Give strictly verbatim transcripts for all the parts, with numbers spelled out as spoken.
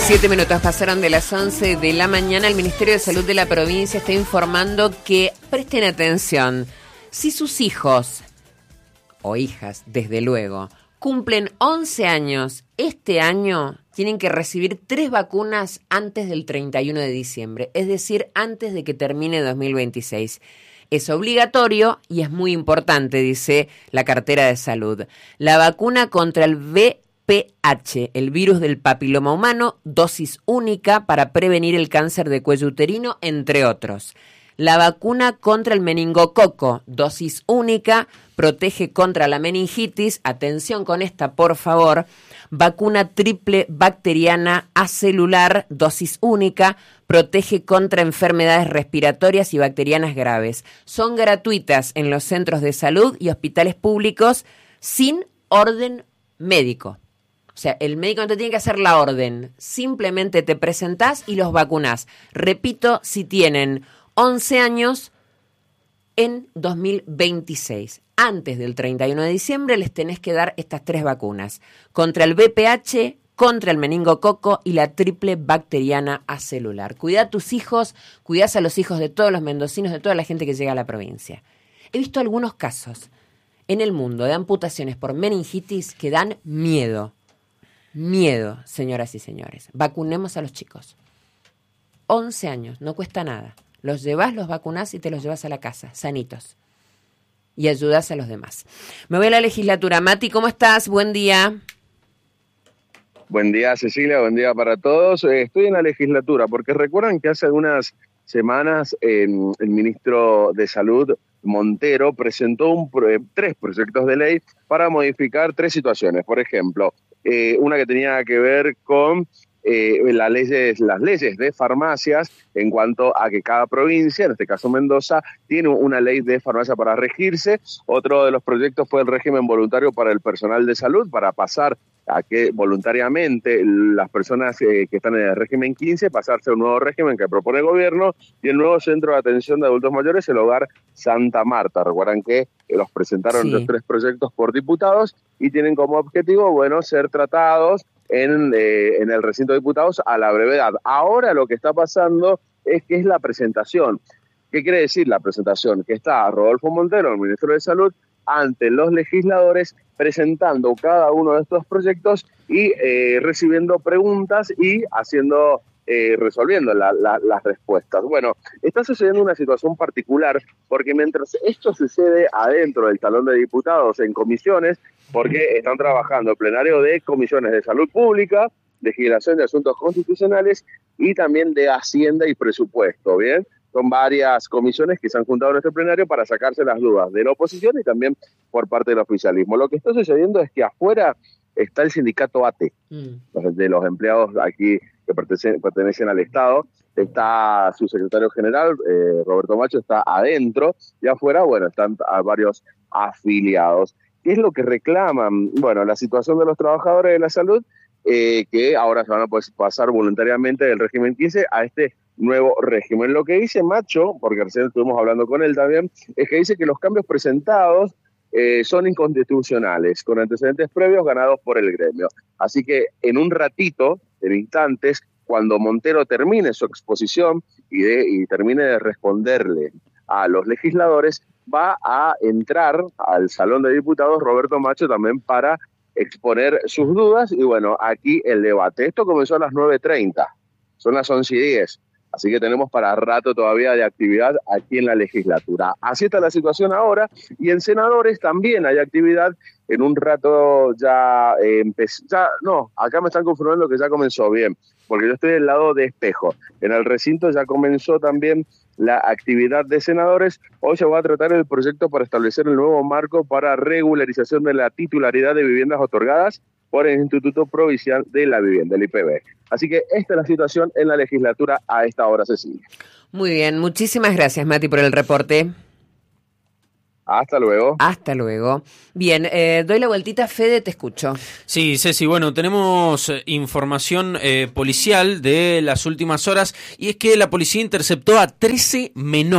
Siete minutos pasaron de las once de la mañana. El Ministerio de Salud de la provincia está informando que presten atención. Si sus hijos o hijas, desde luego, cumplen once años este año, tienen que recibir tres vacunas antes del treinta y uno de diciembre, es decir, antes de que termine dos mil veintiséis. Es obligatorio y es muy importante, dice la cartera de salud. La vacuna contra el V P H, el virus del papiloma humano, dosis única para prevenir el cáncer de cuello uterino, entre otros. La vacuna contra el meningococo, dosis única, protege contra la meningitis. Atención con esta, por favor. Vacuna triple bacteriana acelular, dosis única, protege contra enfermedades respiratorias y bacterianas graves. Son gratuitas en los centros de salud y hospitales públicos sin orden médico. O sea, el médico no te tiene que hacer la orden, simplemente te presentás y los vacunás. Repito, si tienen once años en dos mil veintiséis. Antes del treinta y uno de diciembre les tenés que dar estas tres vacunas. Contra el V P H, contra el meningococo y la triple bacteriana acelular. Cuidá a tus hijos, cuidás a los hijos de todos los mendocinos, de toda la gente que llega a la provincia. He visto algunos casos en el mundo de amputaciones por meningitis que dan miedo. Miedo, señoras y señores. Vacunemos a los chicos. once años, no cuesta nada. Los llevas, los vacunás y te los llevas a la casa, sanitos. Y ayudás a los demás. Me voy a la legislatura. Mati, ¿cómo estás? Buen día. Buen día, Cecilia. Buen día para todos. Eh, estoy en la legislatura porque recuerdan que hace algunas semanas eh, el ministro de Salud, Montero, presentó un, tres proyectos de ley para modificar tres situaciones. Por ejemplo, eh, una que tenía que ver con eh, las leyes, las leyes de farmacias en cuanto a que cada provincia, en este caso Mendoza, tiene una ley de farmacia para regirse. Otro de los proyectos fue el régimen voluntario para el personal de salud, para pasar a que voluntariamente las personas eh, que están en el régimen quince pasarse a un nuevo régimen que propone el gobierno, y el nuevo centro de atención de adultos mayores, el Hogar Santa Marta. Recuerdan que eh, los presentaron sí. los tres proyectos por diputados y tienen como objetivo, bueno, ser tratados en, eh, en el recinto de diputados a la brevedad. Ahora lo que está pasando es que es la presentación. ¿Qué quiere decir la presentación? Que está Rodolfo Montero, el ministro de Salud, ante los legisladores, presentando cada uno de estos proyectos y eh, recibiendo preguntas y haciendo, eh, resolviendo la, la, las respuestas. Bueno, está sucediendo una situación particular porque mientras esto sucede adentro del Salón de Diputados en comisiones, porque están trabajando el plenario de comisiones de salud pública, legislación de asuntos constitucionales y también de Hacienda y presupuesto, ¿bien? Son varias comisiones que se han juntado en este plenario para sacarse las dudas de la oposición y también por parte del oficialismo. Lo que está sucediendo es que afuera está el sindicato A T E, mm. de los empleados aquí que pertenecen, pertenecen al Estado. Está su secretario general, eh, Roberto Macho, está adentro, y afuera, bueno, están a varios afiliados. ¿Qué es lo que reclaman? Bueno, la situación de los trabajadores de la salud, eh, que ahora se van a poder pasar voluntariamente del régimen quince a este nuevo régimen. Lo que dice Macho, porque recién estuvimos hablando con él también, es que dice que los cambios presentados eh, son inconstitucionales, con antecedentes previos ganados por el gremio. Así que en un ratito, en instantes, cuando Montero termine su exposición y, de, y termine de responderle a los legisladores, va a entrar al Salón de Diputados Roberto Macho también para exponer sus dudas y bueno, aquí el debate. Esto comenzó a las nueve treinta, son las once y diez. Así que tenemos para rato todavía de actividad aquí en la legislatura. Así está la situación ahora. Y en senadores también hay actividad. En un rato ya eh, empezó. Ya, no, acá me están confirmando que ya comenzó bien, porque yo estoy del lado de Espejo. En el recinto ya comenzó también la actividad de senadores. Hoy se va a tratar el proyecto para establecer el nuevo marco para regularización de la titularidad de viviendas otorgadas por el Instituto Provincial de la Vivienda, el I P B. Así que esta es la situación en la legislatura a esta hora, Cecilia. Muy bien, muchísimas gracias, Mati, por el reporte. Hasta luego. Hasta luego. Bien, eh, doy la vueltita. Fede, te escucho. Sí, Ceci, bueno, tenemos información eh, policial de las últimas horas y es que la policía interceptó a trece menores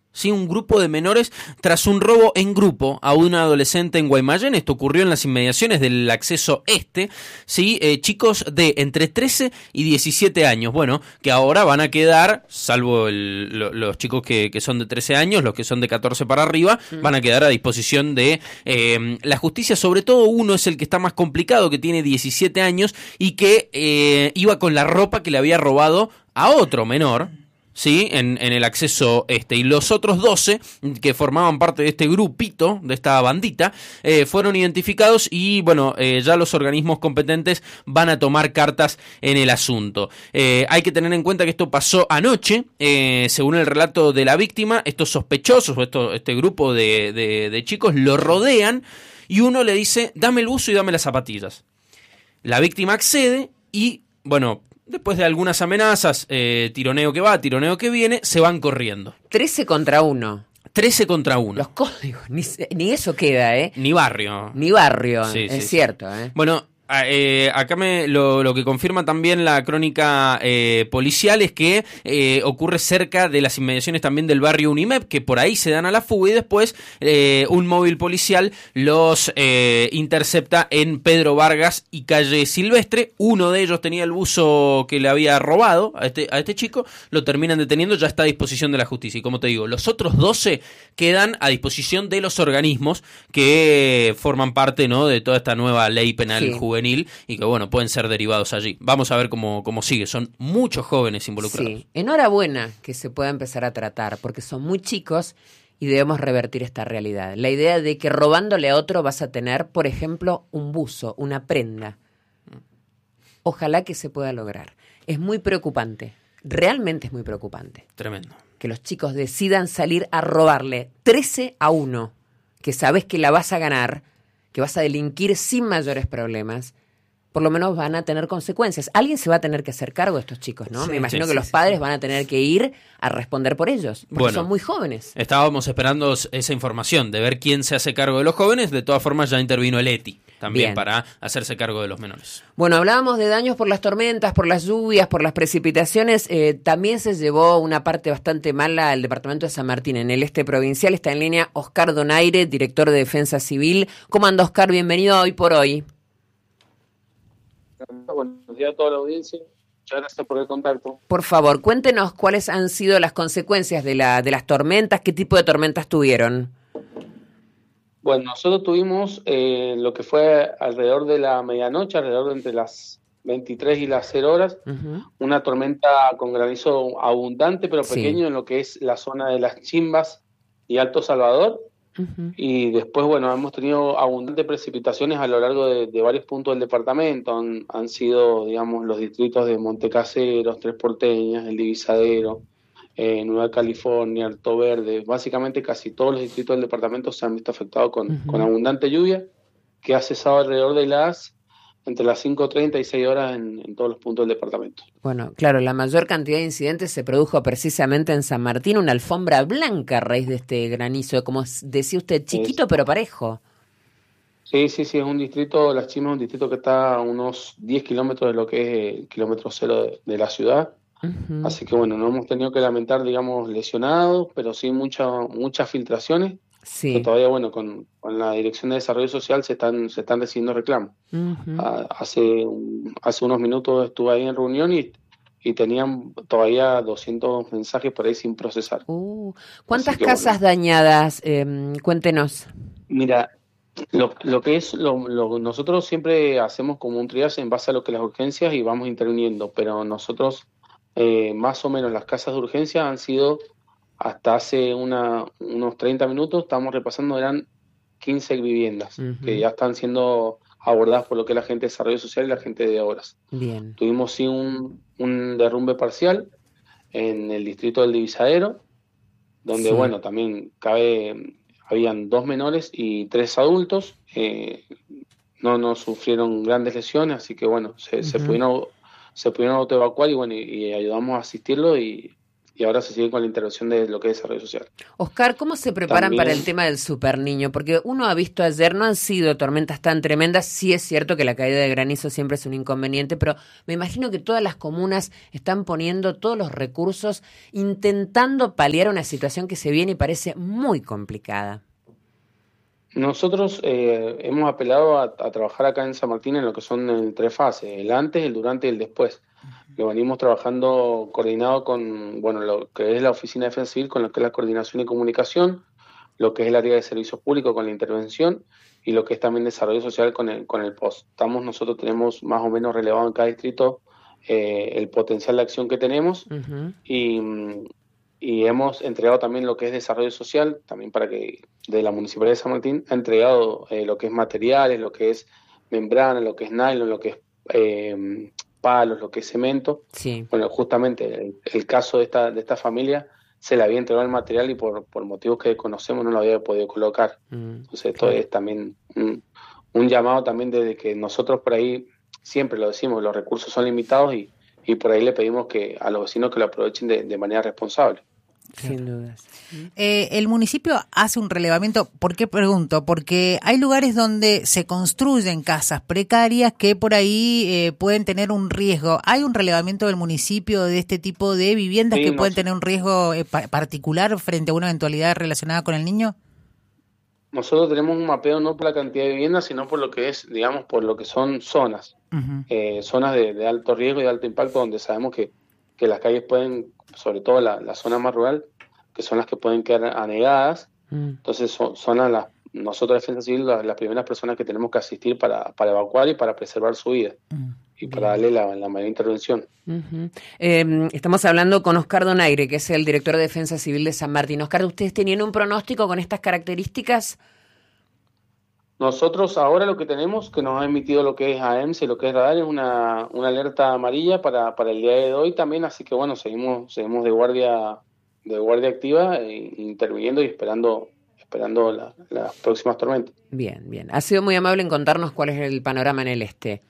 Sí, un grupo de menores tras un robo en grupo a una adolescente en Guaymallén. Esto ocurrió en las inmediaciones del acceso este. Sí, eh, chicos de entre trece y diecisiete años. Bueno, que ahora van a quedar, salvo el, lo, los chicos que, que son de trece años, los que son de catorce para arriba, mm. van a quedar a disposición de eh, la justicia. Sobre todo uno es el que está más complicado, que tiene diecisiete años y que eh, iba con la ropa que le había robado a otro menor. Sí, en, en el acceso este. Y los otros doce, que formaban parte de este grupito, de esta bandita, eh, fueron identificados y, bueno, eh, ya los organismos competentes van a tomar cartas en el asunto. Eh, hay que tener en cuenta que esto pasó anoche, eh, según el relato de la víctima. Estos sospechosos, o esto, este grupo de, de, de chicos, lo rodean y uno le dice, dame el buzo y dame las zapatillas. La víctima accede y, bueno, después de algunas amenazas, eh, tironeo que va, tironeo que viene, se van corriendo. trece contra uno. trece contra uno. Los códigos, ni, ni eso queda, ¿eh? Ni barrio. Ni barrio, sí, es sí, cierto, sí. ¿eh? Bueno, eh, acá me lo, lo que confirma también la crónica eh, policial es que eh, ocurre cerca de las inmediaciones también del barrio Unimep, que por ahí se dan a la fuga y después eh, un móvil policial los eh, intercepta en Pedro Vargas y calle Silvestre. Uno de ellos tenía el buzo que le había robado a este, a este chico, lo terminan deteniendo, ya está a disposición de la justicia. Y como te digo, los otros doce quedan a disposición de los organismos que forman parte, ¿no?, de toda esta nueva ley penal sí. juvenil y que, bueno, pueden ser derivados allí. Vamos a ver cómo, cómo sigue. Son muchos jóvenes involucrados. Sí, enhorabuena que se pueda empezar a tratar, porque son muy chicos y debemos revertir esta realidad. La idea de que robándole a otro vas a tener, por ejemplo, un buzo, una prenda. Ojalá que se pueda lograr. Es muy preocupante. Realmente es muy preocupante. Tremendo. Que los chicos decidan salir a robarle trece a uno, que sabes que la vas a ganar, que vas a delinquir sin mayores problemas, por lo menos van a tener consecuencias. Alguien se va a tener que hacer cargo de estos chicos, ¿no? Sí, Me imagino sí, que sí, los sí, padres sí. van a tener que ir a responder por ellos, porque bueno, son muy jóvenes. Estábamos esperando esa información de ver quién se hace cargo de los jóvenes. De todas formas, ya intervino el E T I también Bien. para hacerse cargo de los menores. Bueno, hablábamos de daños por las tormentas, por las lluvias, por las precipitaciones. Eh, también se llevó una parte bastante mala al departamento de San Martín, en el este provincial. Está en línea Oscar Donaire, director de Defensa Civil. ¿Cómo anda, Oscar? Bienvenido a Hoy por Hoy. Buenos días a toda la audiencia. Muchas gracias por el contacto. Por favor, cuéntenos cuáles han sido las consecuencias de, la, de las tormentas, qué tipo de tormentas tuvieron. Bueno, nosotros tuvimos eh, lo que fue alrededor de la medianoche, alrededor de entre las veintitrés y las cero horas, uh-huh. una tormenta con granizo abundante pero pequeño sí. en lo que es la zona de Las Chimbas y Alto Salvador. Uh-huh. Y después, bueno, hemos tenido abundantes precipitaciones a lo largo de, de varios puntos del departamento. Han, han sido, digamos, los distritos de Montecaseros, Tres Porteñas, El Divisadero, eh, Nueva California, Alto Verde. Básicamente casi todos los distritos del departamento se han visto afectados con, uh-huh. con abundante lluvia, que ha cesado alrededor de las entre las cinco treinta y seis horas en, en todos los puntos del departamento. Bueno, claro, la mayor cantidad de incidentes se produjo precisamente en San Martín, una alfombra blanca a raíz de este granizo, como decía usted, chiquito es, pero parejo. Sí, sí, sí, es un distrito, Las Chimbas es un distrito que está a unos diez kilómetros de lo que es el kilómetro cero de, de la ciudad. Uh-huh. Así que bueno, no hemos tenido que lamentar, digamos, lesionados, pero sí mucha, muchas filtraciones. Sí. Que todavía, bueno, con, con la Dirección de Desarrollo Social se están se están recibiendo reclamos. Uh-huh. Uh, hace, hace unos minutos estuve ahí en reunión y, y tenían todavía doscientos mensajes por ahí sin procesar. Uh, ¿Cuántas que, casas bueno, dañadas? Eh, cuéntenos. Mira, lo, lo que es, lo, lo, nosotros siempre hacemos como un triaje en base a lo que las urgencias y vamos interviniendo, pero nosotros eh, más o menos las casas de urgencia han sido... Hasta hace una, unos treinta minutos, estamos repasando, eran quince viviendas uh-huh. que ya están siendo abordadas por lo que es la gente de desarrollo social y la gente de obras. Bien. Tuvimos sí un, un derrumbe parcial en el distrito del Divisadero, donde sí. bueno, también cabe, habían dos menores y tres adultos, eh, no, no sufrieron grandes lesiones, así que bueno, se, uh-huh. se pudieron se pudieron autoevacuar y bueno, y, y ayudamos a asistirlo y y ahora se sigue con la intervención de lo que es desarrollo social. Oscar, ¿cómo se preparan También, para el tema del superniño? Porque uno ha visto ayer, no han sido tormentas tan tremendas, sí es cierto que la caída de granizo siempre es un inconveniente, pero me imagino que todas las comunas están poniendo todos los recursos intentando paliar una situación que se viene y parece muy complicada. Nosotros eh, hemos apelado a, a trabajar acá en San Martín en lo que son en tres fases, el antes, el durante y el después. Lo venimos trabajando coordinado con, bueno, lo que es la Oficina de Defensa Civil, con lo que es la coordinación y comunicación, lo que es el área de servicios públicos con la intervención y lo que es también desarrollo social con el, con el P O S. Estamos, nosotros tenemos más o menos relevado en cada distrito eh, el potencial de acción que tenemos uh-huh. y, y hemos entregado también lo que es desarrollo social, también para que de la Municipalidad de San Martín ha entregado eh, lo que es materiales, lo que es membrana, lo que es nylon, lo que es eh, palos, lo que es cemento. Sí. Bueno, justamente el, el caso de esta de esta familia se le había entregado el material y por, por motivos que conocemos no lo había podido colocar. Mm, Entonces esto claro. es también un, un llamado también desde que nosotros por ahí, siempre lo decimos, los recursos son limitados y, y por ahí le pedimos que a los vecinos que lo aprovechen de, de manera responsable. Sin dudas. Eh, el municipio hace un relevamiento, ¿por qué pregunto? Porque hay lugares donde se construyen casas precarias que por ahí eh, pueden tener un riesgo. ¿Hay un relevamiento del municipio de este tipo de viviendas sí, que no pueden sé. tener un riesgo eh, particular frente a una eventualidad relacionada con el niño? Nosotros tenemos un mapeo no por la cantidad de viviendas, sino por lo que es, digamos, por lo que son zonas. Uh-huh. Eh, zonas de, de alto riesgo y de alto impacto donde sabemos que, que las calles pueden, sobre todo la, la zona más rural, que son las que pueden quedar anegadas. Mm. Entonces son, son a las, nosotros Defensa Civil las, las primeras personas que tenemos que asistir para, para evacuar y para preservar su vida mm. y Bien. para darle la, la mayor intervención. Uh-huh. Eh, estamos hablando con Oscar Donaire, que es el director de Defensa Civil de San Martín. Oscar, ¿ustedes tenían un pronóstico con estas características? Nosotros ahora lo que tenemos, que nos ha emitido lo que es A E M S y lo que es radar, es una, una alerta amarilla para, para el día de hoy también, así que bueno, seguimos, seguimos de guardia de guardia activa, e interviniendo y esperando esperando la, las próximas tormentas. Bien, bien. Ha sido muy amable en contarnos cuál es el panorama en el este.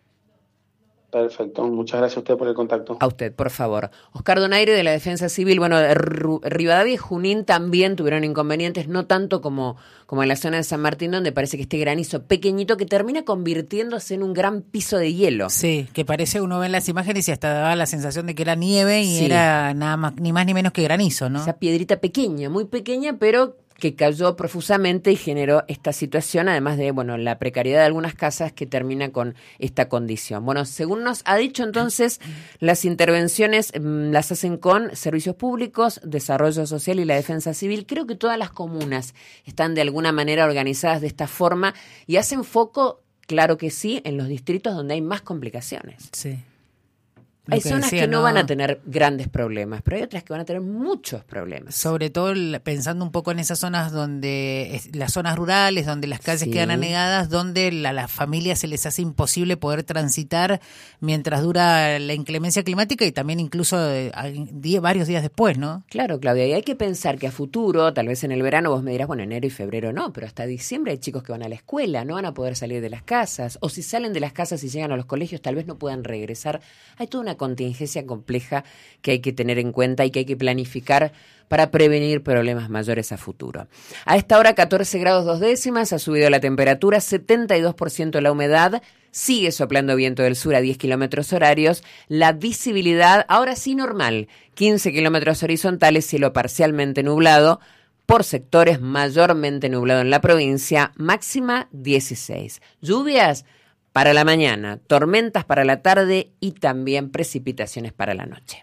Perfecto, muchas gracias a usted por el contacto. A usted, por favor. Oscar Donaire de la Defensa Civil. Bueno, Rivadavia y Junín también tuvieron inconvenientes, no tanto como, como en la zona de San Martín, donde parece que este granizo pequeñito que termina convirtiéndose en un gran piso de hielo. Sí, que parece, uno ve en las imágenes y hasta daba la sensación de que era nieve y sí. era nada más, ni más ni menos que granizo, ¿no? Esa piedrita pequeña, muy pequeña, pero que cayó profusamente y generó esta situación, además de, bueno, la precariedad de algunas casas que termina con esta condición. Bueno, según nos ha dicho entonces, las intervenciones mmm, las hacen con servicios públicos, desarrollo social y la defensa civil. Creo que todas las comunas están de alguna manera organizadas de esta forma y hacen foco, claro que sí, en los distritos donde hay más complicaciones. Sí. Hay zonas decía, que no, no van a tener grandes problemas, pero hay otras que van a tener muchos problemas. Sobre todo pensando un poco en esas zonas donde, las zonas rurales, donde las calles sí. quedan anegadas, donde a las familias se les hace imposible poder transitar mientras dura la inclemencia climática y también incluso eh, diez, varios días después, ¿no? Claro, Claudia, y hay que pensar que a futuro, tal vez en el verano vos me dirás, bueno, enero y febrero no, pero hasta diciembre hay chicos que van a la escuela, no van a poder salir de las casas, o si salen de las casas y llegan a los colegios, tal vez no puedan regresar. Hay toda una contingencia compleja que hay que tener en cuenta y que hay que planificar para prevenir problemas mayores a futuro. A esta hora catorce grados dos décimas, ha subido la temperatura, setenta y dos por ciento la humedad, sigue soplando viento del sur a diez kilómetros horarios, la visibilidad ahora sí normal, quince kilómetros horizontales, cielo parcialmente nublado, por sectores mayormente nublado en la provincia, máxima dieciséis. Lluvias para la mañana, tormentas para la tarde y también precipitaciones para la noche.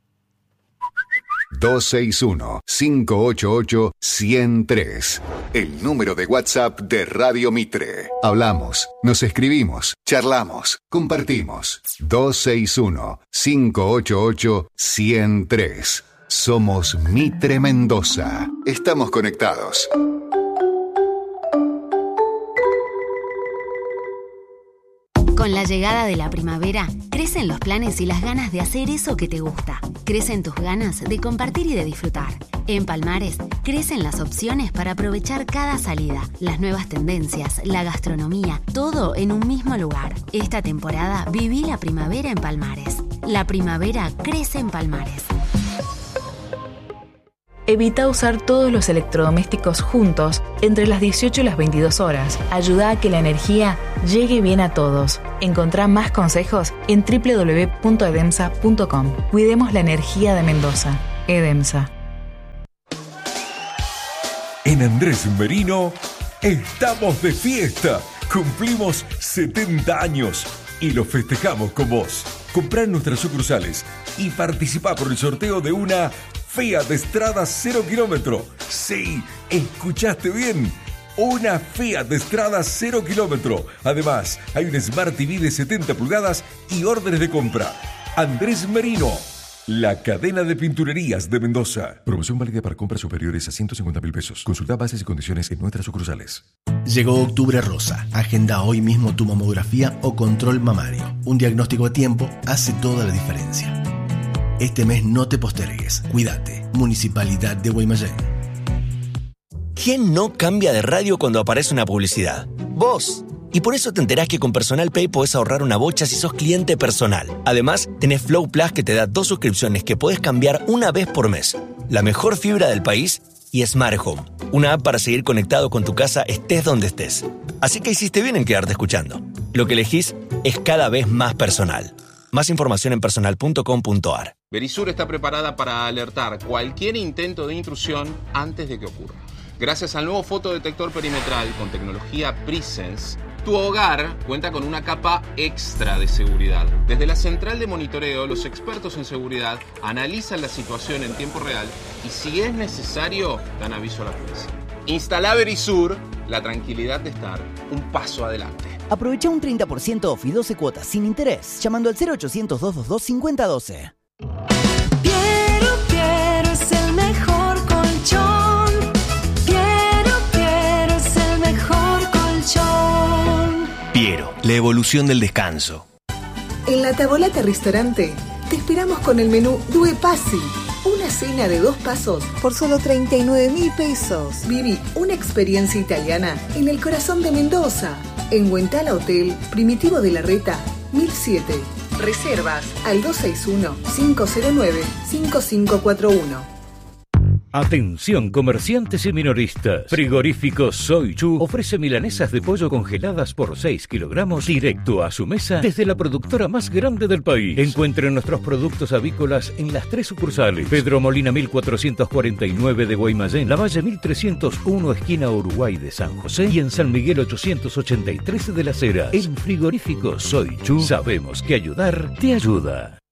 dos seis uno, cinco ocho ocho, uno cero tres. El número de WhatsApp de Radio Mitre. Hablamos, nos escribimos, charlamos, compartimos. dos seis uno, cinco ocho ocho, uno cero tres. Somos Mitre Mendoza. Estamos conectados. Con la llegada de la primavera, crecen los planes y las ganas de hacer eso que te gusta. Crecen tus ganas de compartir y de disfrutar. En Palmares, crecen las opciones para aprovechar cada salida, las nuevas tendencias, la gastronomía, todo en un mismo lugar. Esta temporada viví la primavera en Palmares. La primavera crece en Palmares. Evita usar todos los electrodomésticos juntos entre las dieciocho y las veintidós horas. Ayuda a que la energía llegue bien a todos. Encontrá más consejos en doble u doble u doble u punto edemsa punto com. Cuidemos la energía de Mendoza. EDEMSA. En Andrés Merino estamos de fiesta. Cumplimos setenta años y lo festejamos con vos. Comprá en nuestras sucursales y participá por el sorteo de una Fiat Strada cero kilómetro. Sí, escuchaste bien. Una Fiat Strada cero kilómetro. Además, hay un Smart T V de setenta pulgadas y órdenes de compra. Andrés Merino, la cadena de pinturerías de Mendoza. Promoción válida para compras superiores a ciento cincuenta mil pesos. Consulta bases y condiciones en nuestras sucursales. Llegó Octubre Rosa. Agenda hoy mismo tu mamografía o control mamario. Un diagnóstico a tiempo hace toda la diferencia. Este mes no te postergues. Cuídate. Municipalidad de Guaymallén. ¿Quién no cambia de radio cuando aparece una publicidad? ¡Vos! Y por eso te enterás que con Personal Pay podés ahorrar una bocha si sos cliente personal. Además, tenés Flow Plus que te da dos suscripciones que podés cambiar una vez por mes. La mejor fibra del país y Smart Home. Una app para seguir conectado con tu casa estés donde estés. Así que hiciste bien en quedarte escuchando. Lo que elegís es cada vez más personal. Más información en personal punto com punto a r. Verisur está preparada para alertar cualquier intento de intrusión antes de que ocurra. Gracias al nuevo fotodetector perimetral con tecnología Presence, tu hogar cuenta con una capa extra de seguridad. Desde la central de monitoreo, los expertos en seguridad analizan la situación en tiempo real y si es necesario, dan aviso a la policía. Instala Verisur, la tranquilidad de estar un paso adelante. Aprovecha un treinta por ciento off y doce cuotas sin interés llamando al cero ochocientos, doscientos veintidós, cincuenta doce. Piero, Piero es el mejor colchón. Piero, Piero es el mejor colchón. Piero, la evolución del descanso. En la Tavolata Ristorante te esperamos con el menú Due Passi. Una cena de dos pasos por solo treinta y nueve mil pesos. Viví una experiencia italiana en el corazón de Mendoza. En Huentala Hotel, Primitivo de la Reta, mil siete. Reservas al dos seis uno, cinco cero nueve, cinco cinco cuatro uno. Atención comerciantes y minoristas. Frigorífico Soy Chu ofrece milanesas de pollo congeladas por seis kilogramos directo a su mesa desde la productora más grande del país. Encuentren nuestros productos avícolas en las tres sucursales. Pedro Molina mil cuatrocientos cuarenta y nueve de Guaymallén, La Valle mil trescientos uno esquina Uruguay de San José y en San Miguel ochocientos ochenta y tres de Las Heras. En Frigorífico Soy Chu sabemos que ayudar te ayuda.